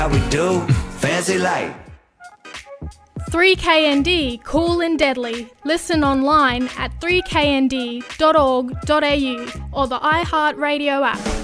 How we do, fancy like 3KND, cool and deadly. Listen online at 3knd.org.au or the iHeartRadio app.